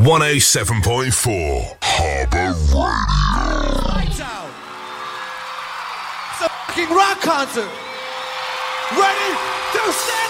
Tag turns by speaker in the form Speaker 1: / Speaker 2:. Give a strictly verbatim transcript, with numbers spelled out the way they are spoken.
Speaker 1: one oh seven point four Harbour Radio.
Speaker 2: Lights out. It's a fucking rock concert. Ready to stand